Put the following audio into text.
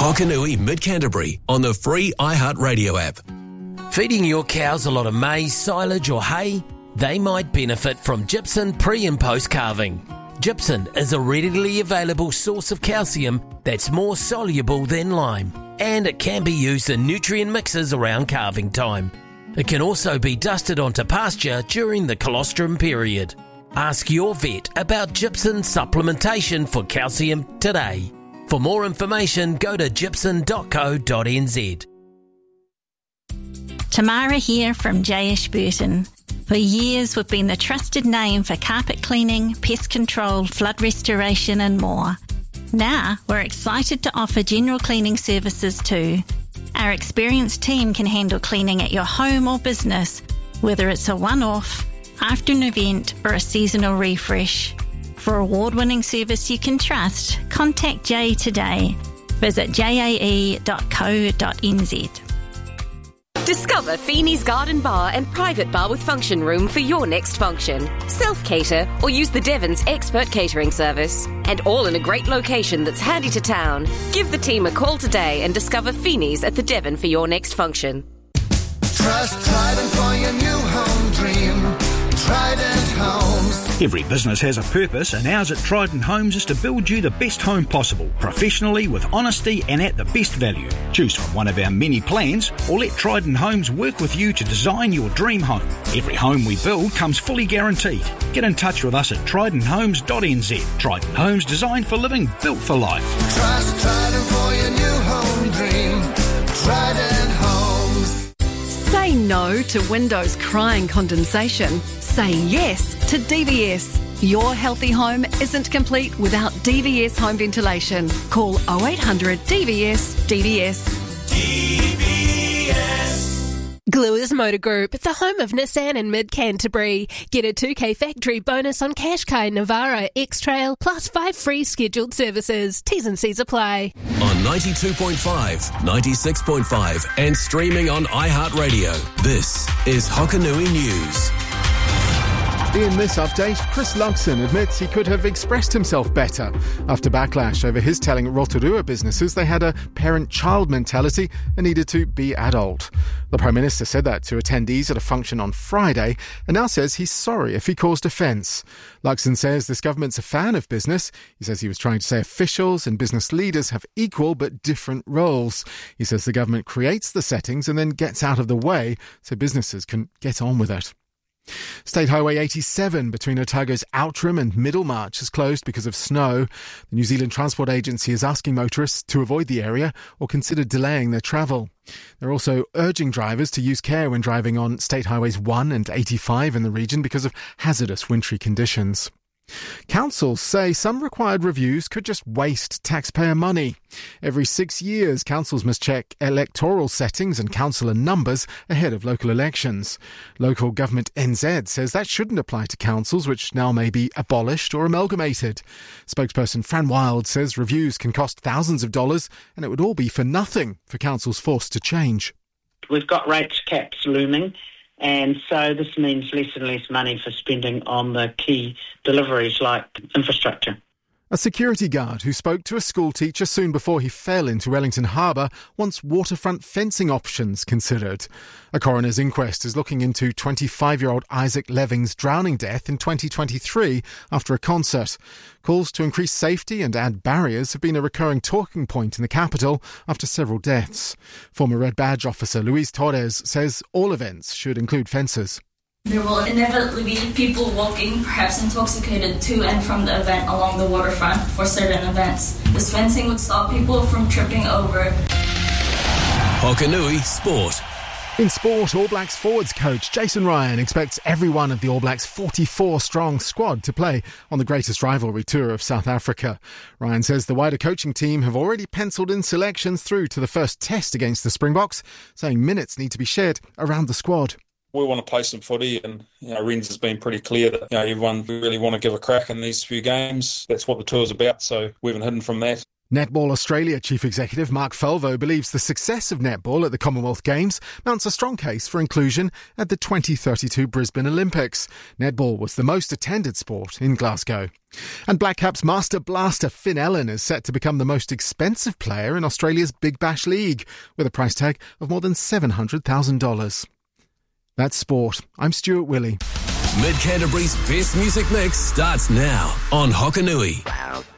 Hokanui Mid-Canterbury on the free iHeartRadio app. Feeding your cows a lot of maize, silage or hay? They might benefit from Gypsum pre and post calving. Gypsum is a readily available source of calcium that's more soluble than lime, and it can be used in nutrient mixes around calving time. It can also be dusted onto pasture during the colostrum period. Ask your vet about gypsum supplementation for calcium today. For more information, go to gypsum.co.nz. Tamara here from J. Ashburton. For years, we've been the trusted name for carpet cleaning, pest control, flood restoration and more. Now, we're excited to offer general cleaning services too. Our experienced team can handle cleaning at your home or business, whether it's a one-off, after an event or a seasonal refresh. For award-winning service you can trust, contact Jay today. Visit jae.co.nz. Discover Feeney's Garden Bar and private bar with function room for your next function. Self-cater or use the Devon's expert catering service. And all in a great location that's handy to town. Give the team a call today and discover Feeney's at the Devon for your next function. Trust Trident for your new home dream. Trident Homes. Every business has a purpose, and ours at Trident Homes is to build you the best home possible, professionally, with honesty and at the best value. Choose from one of our many plans, or let Trident Homes work with you to design your dream home. Every home we build comes fully guaranteed. Get in touch with us at tridenthomes.nz. Trident Homes, designed for living, built for life. Trust Trident for your new home dream. Trident Homes. Say no to windows crying condensation. Say yes to DVS. Your healthy home isn't complete without DVS home ventilation. Call 0800 DVS DVS. Gluers Motor Group, the home of Nissan in Mid-Canterbury. Get a 2K factory bonus on Qashqai, Navara, X-Trail, plus 5 free scheduled services. T's and C's apply. On 92.5, 96.5 and streaming on iHeartRadio. This is Hokanui News. In this update, Chris Luxon admits he could have expressed himself better after backlash over his telling Rotorua businesses they had a parent-child mentality and needed to be adult. The Prime Minister said that to attendees at a function on Friday and now says he's sorry if he caused offence. Luxon says this government's a fan of business. He says he was trying to say officials and business leaders have equal but different roles. He says the government creates the settings and then gets out of the way so businesses can get on with it. State Highway 87 between Otago's Outram and Middlemarch is closed because of snow. The New Zealand Transport Agency is asking motorists to avoid the area or consider delaying their travel. They're also urging drivers to use care when driving on State Highways 1 and 85 in the region because of hazardous wintry conditions. Councils say some required reviews could just waste taxpayer money. Every 6 years, councils must check electoral settings and councillor numbers ahead of local elections. Local Government NZ says that shouldn't apply to councils, which now may be abolished or amalgamated. Spokesperson Fran Wild says reviews can cost thousands of dollars and it would all be for nothing for councils forced to change. We've got rates caps looming. And so this means less and less money for spending on the key deliveries like infrastructure. A security guard who spoke to a school teacher soon before he fell into Wellington Harbour wants waterfront fencing options considered. A coroner's inquest is looking into 25-year-old Isaac Leving's drowning death in 2023 after a concert. Calls to increase safety and add barriers have been a recurring talking point in the capital after several deaths. Former Red Badge officer Luis Torres says all events should include fences. There will inevitably be people walking, perhaps intoxicated, to and from the event along the waterfront for certain events. This fencing would stop people from tripping over. Hokanui Sport. In sport, All Blacks forwards coach Jason Ryan expects everyone of the All Blacks' 44-strong squad to play on the greatest rivalry tour of South Africa. Ryan says the wider coaching team have already penciled in selections through to the first test against the Springboks, saying minutes need to be shared around the squad. We want to play some footy, and Renz has been pretty clear that everyone really want to give a crack in these few games. That's what the tour's about, so we haven't hidden from that. Netball Australia Chief Executive Mark Falvo believes the success of netball at the Commonwealth Games mounts a strong case for inclusion at the 2032 Brisbane Olympics. Netball was the most attended sport in Glasgow. And Black Caps master blaster Finn Allen is set to become the most expensive player in Australia's Big Bash League, with a price tag of more than $700,000. That's sport. I'm Stuart Willey. Mid Canterbury's best music mix starts now on Hokanui. Wow.